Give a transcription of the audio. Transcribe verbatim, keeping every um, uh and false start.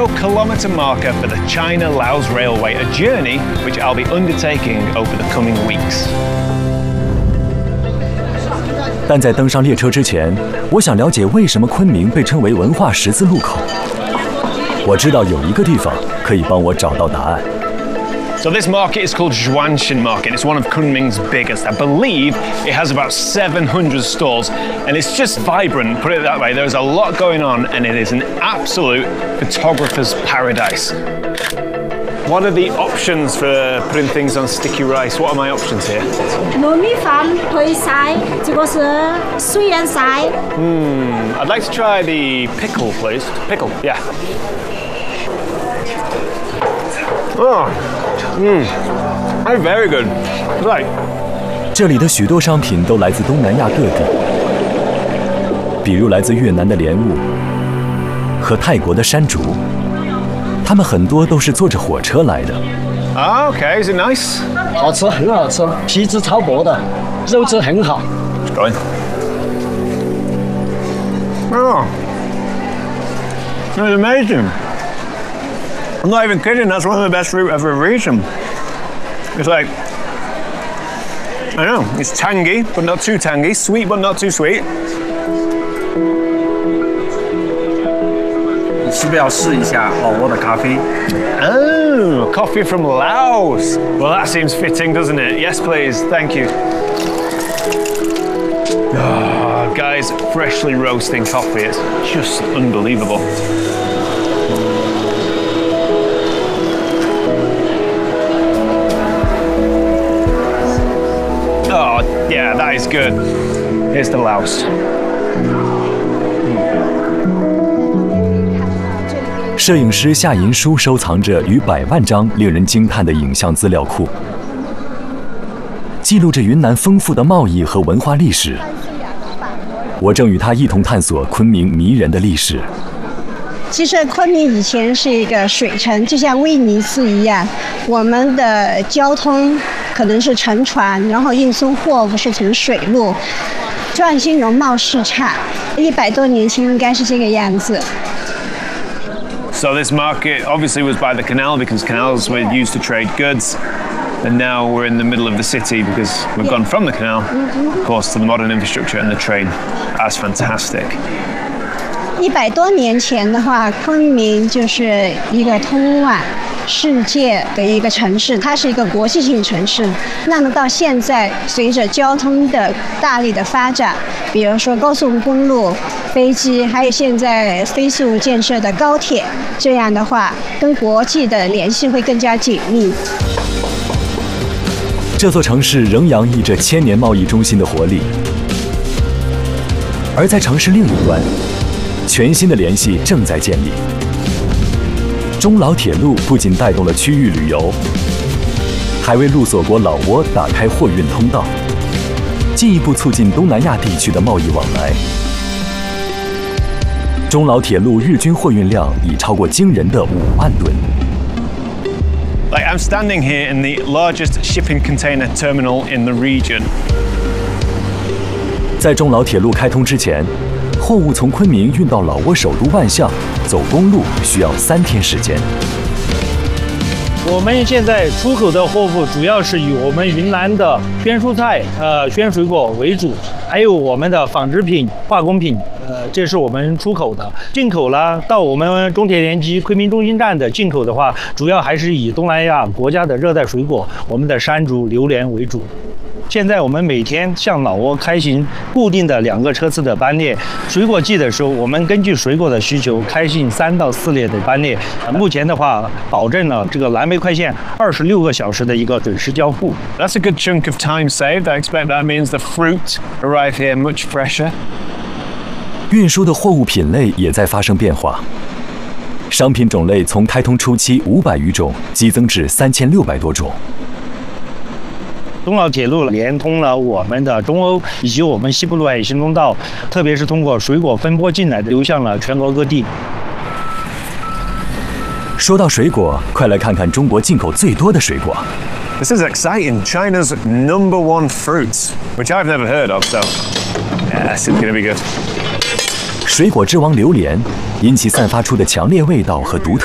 kilometre marker for the China-Laos Railway, a journey which I'll be undertaking over the coming weeks. 但在登上列车之前，我想了解为什么昆明被称为文化十字路口。我知道有一个地方可以帮我找到答案。 So this market is called Zhuanshan Market. It's one of Kunming's biggest. I believe it has about seven hundred stalls, and it's just vibrant, put it that way. There's a lot going on, and it is an absolute photographer's paradise. What are the options for putting things on sticky rice? What are my options here? 糯米饭配菜，这个是水腌菜。 Hmm, I'd like to try the pickle, please. Pickle, yeah. Oh. Mmm, that's very good. Right. 这里的许多商品都来自东南亚各地，比如来自越南的莲雾和泰国的山竹，它们很多都是坐着火车来的。 Ah, okay, is it nice? 好吃，很好吃，皮质超薄的，肉质很好。 Go in. Oh, that's amazing. I'm not even kidding, that's one of the best fruit I've ever eaten. It's like, I know, it's tangy, but not too tangy, sweet, but not too sweet. 你是不是要试一下老挝的咖啡？ Oh, coffee from Laos. Well, that seems fitting, doesn't it? Yes, please, thank you. Oh, guys, freshly roasting coffee, it's just unbelievable. Oh, yeah, that is good. Here's the Laos. 摄影师夏银书收藏着逾百万张令人惊叹的影像资料库，记录着云南丰富的贸易和文化历史。我正与他一同探索昆明迷人的历史。 其实昆明以前是一个水城，就像威尼斯一样，我们的交通可能是乘船，然后运送货物是从水路。壮兴容貌市场，一百多年前应该是这个样子。 So this market obviously was by the canal because canals were used to trade goods, and now we're in the middle of the city because we've gone from the canal, of course, to the modern infrastructure and the train. That's fantastic. 一百多年前的话，昆明就是一个通往世界的一个城市，它是一个国际性城市。那么到现在，随着交通的大力的发展，比如说高速公路、飞机，还有现在飞速建设的高铁，这样的话，跟国际的联系会更加紧密。 这座城市仍洋溢着千年贸易中心的活力，而在城市另一端，全新的联系正在建立。中老铁路不仅带动了区域旅游，还为陆锁国老挝打开货运通道，进一步促进东南亚地区的贸易往来。中老铁路日均货运量已超过惊人的五万吨。 Like I'm standing here in the largest shipping container terminal in the region. 在中老铁路开通之前，货物从昆明运到老挝首都万象，走公路需要三天时间。 我们现在出口的货物主要是以我们云南的鲜蔬菜、呃鲜水果为主，还有我们的纺织品、化工品，呃，这是我们出口的。进口啦，到我们中铁联机昆明中心站的进口的话，主要还是以东南亚国家的热带水果，我们的山竹、榴莲为主。 现在我们每天向老挝开行固定的两个车次的班列，水果季的时候，我们根据水果的需求开行三到四列的班列。目前的话，保证了这个蓝莓快线二十六个小时的一个准时交付。 That's a good chunk of time saved. I expect that means the fruit arrive here much fresher. 运输的货物品类也在发生变化，商品种类从开通初期五百余种激增至三千六百多种。 东老铁路连通了我们的中欧以及我们西部陆海行通道，特别是通过水果分拨进来的，流向了全国各地。 说到水果，快来看看中国进口最多的水果。 This is exciting. China's number one fruit, which I've never heard of, so yeah, this is going to be good. 水果之王榴莲，因其散发出的强烈味道和独特。